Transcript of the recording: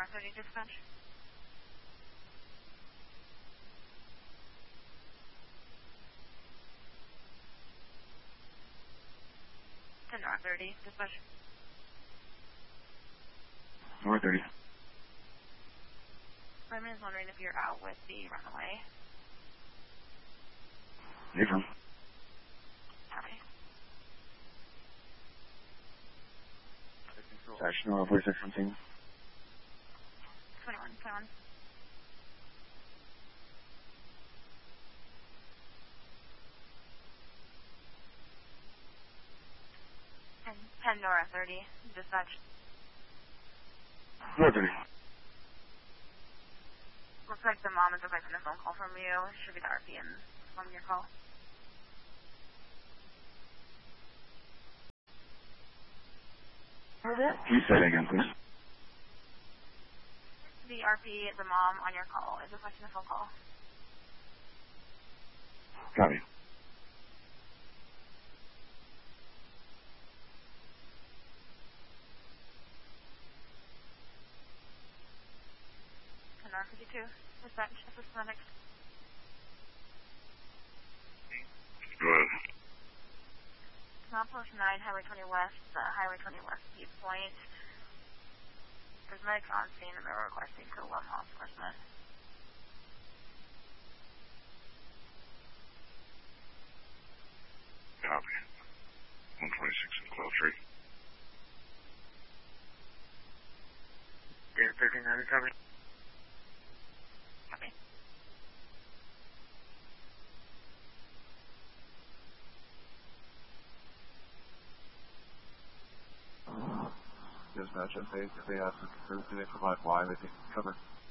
30 dispatch. 10 North 30 dispatch. North 30. Fireman is wondering if you're out with the runaway. April. Copy. Action 46 something. 21, 21. And 10 Nora 30, dispatch. North 30. Looks like the mom is requesting a phone call from you. Should be the RP and on your call. What was it? Can you say that again, please? The RP, the mom on your call, is requesting a phone call. Copy. And R52, dispatch, assist medics. Go ahead. Not Post 9, Highway 20 West, Highway 20 West viewpoint. There's medics on scene and they're requesting to law enforcement. Copy. 126 in Clove Street. Yeah, 1300, copy. Copy. Dispatch, if they ask us to provide why they can cover.